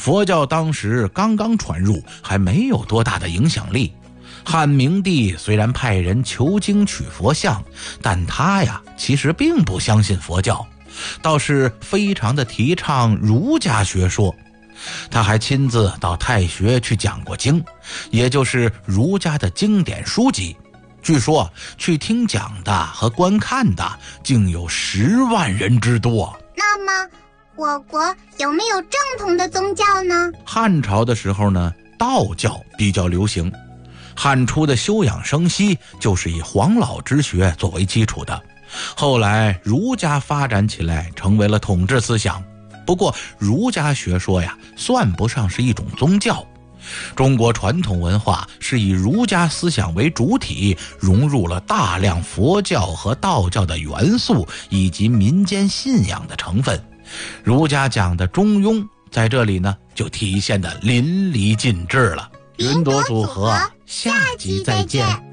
佛教当时刚刚传入，还没有多大的影响力。汉明帝虽然派人求经取佛像，但他呀其实并不相信佛教，倒是非常的提倡儒家学说。他还亲自到太学去讲过经，也就是儒家的经典书籍。据说去听讲的和观看的竟有10万人之多。 那么我国有没有正统的宗教呢？ 汉朝的时候呢，道教比较流行。汉初的休养生息就是以黄老之学作为基础的，后来儒家发展起来，成为了统治思想。不过儒家学说呀，算不上是一种宗教。中国传统文化是以儒家思想为主体，融入了大量佛教和道教的元素以及民间信仰的成分。儒家讲的中庸在这里呢，就体现得淋漓尽致了。云朵组合，下集再见。